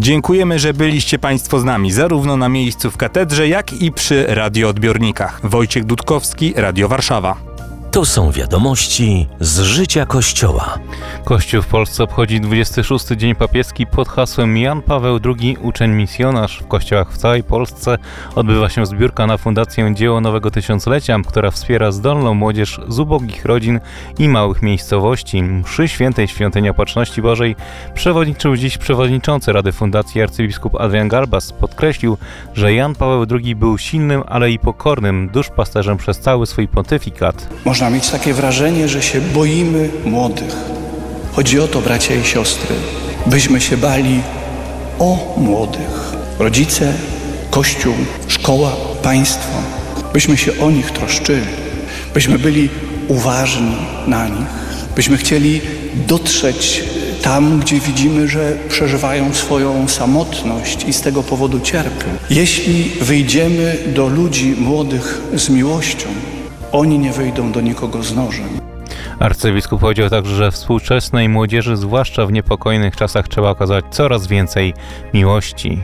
Dziękujemy, że byliście Państwo z nami, zarówno na miejscu w katedrze, jak i przy radioodbiornikach. Wojciech Dudkowski, Radio Warszawa. To są wiadomości z życia Kościoła. Kościół w Polsce obchodzi 26. Dzień Papieski pod hasłem Jan Paweł II, uczeń misjonarz. W kościołach w całej Polsce odbywa się zbiórka na Fundację Dzieło Nowego Tysiąclecia, która wspiera zdolną młodzież z ubogich rodzin i małych miejscowości. Mszy Świętej Świątyni Opatrzności Bożej przewodniczył dziś przewodniczący Rady Fundacji arcybiskup Adrian Garbas. Podkreślił, że Jan Paweł II był silnym, ale i pokornym duszpasterzem przez cały swój pontyfikat. Można mieć takie wrażenie, że się boimy młodych. Chodzi o to, bracia i siostry, byśmy się bali o młodych. Rodzice, Kościół, szkoła, państwo. Byśmy się o nich troszczyli. Byśmy byli uważni na nich. Byśmy chcieli dotrzeć tam, gdzie widzimy, że przeżywają swoją samotność i z tego powodu cierpią. Jeśli wyjdziemy do ludzi młodych z miłością, oni nie wyjdą do nikogo z nożem. Arcybiskup powiedział także, że współczesnej młodzieży, zwłaszcza w niepokojnych czasach, trzeba okazać coraz więcej miłości.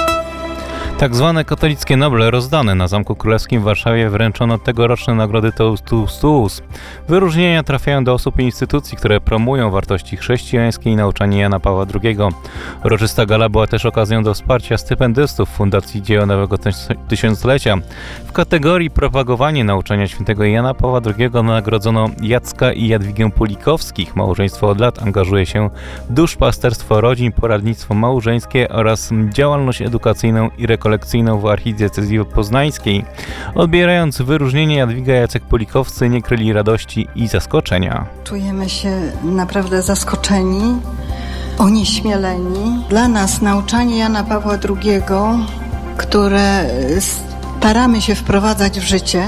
Tak zwane katolickie Noble rozdane na Zamku Królewskim w Warszawie wręczono tegoroczne nagrody Toustus. Wyróżnienia trafiają do osób i instytucji, które promują wartości chrześcijańskie i nauczanie Jana Pawła II. Uroczysta gala była też okazją do wsparcia stypendystów Fundacji Dzieło Nowego Tysiąclecia. W kategorii propagowanie nauczania świętego Jana Pawła II nagrodzono Jacka i Jadwigę Pulikowskich. Małżeństwo od lat angażuje się w duszpasterstwo rodzin, poradnictwo małżeńskie oraz działalność edukacyjną i rekolekcyjną w archidiecezji poznańskiej. Odbierając wyróżnienie, Jadwiga i Jacek Pulikowscy nie kryli radości i zaskoczenia. Czujemy się naprawdę zaskoczeni, onieśmieleni. Dla nas nauczanie Jana Pawła II, które staramy się wprowadzać w życie,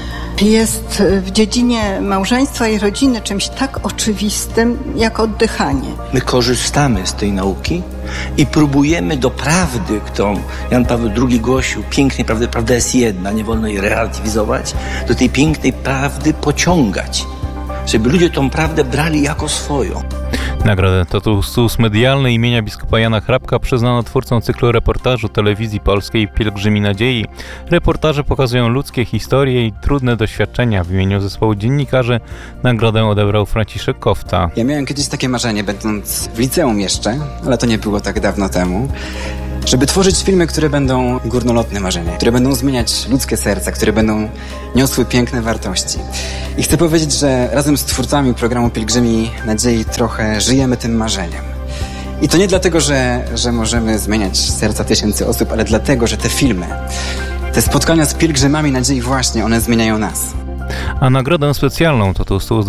jest w dziedzinie małżeństwa i rodziny czymś tak oczywistym jak oddychanie. My korzystamy z tej nauki i próbujemy do prawdy, którą Jan Paweł II głosił, pięknej prawdy, prawda jest jedna, nie wolno jej relatywizować, do tej pięknej prawdy pociągać, żeby ludzie tą prawdę brali jako swoją. Nagrodę Toustus medialny imienia biskupa Jana Hrabka przyznano twórcom cyklu reportażu telewizji polskiej Pielgrzymi Nadziei. Reportaże pokazują ludzkie historie i trudne doświadczenia. W imieniu zespołu dziennikarzy nagrodę odebrał Franciszek Kofta. Ja miałem kiedyś takie marzenie, będąc w liceum jeszcze, ale to nie było tak dawno temu, żeby tworzyć filmy, które będą górnolotne marzenia, które będą zmieniać ludzkie serca, które będą niosły piękne wartości. I chcę powiedzieć, że razem z twórcami programu Pielgrzymi Nadziei trochę żyjemy tym marzeniem. I to nie dlatego, że możemy zmieniać serca tysięcy osób, ale dlatego, że te filmy, te spotkania z pielgrzymami nadziei właśnie, one zmieniają nas. A nagrodę specjalną Toustus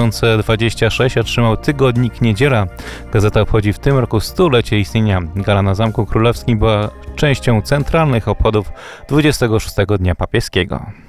2026 otrzymał tygodnik Niedziela. Gazeta obchodzi w tym roku 100-lecie istnienia. Gala na Zamku Królewskim była częścią centralnych obchodów 26 Dnia Papieskiego.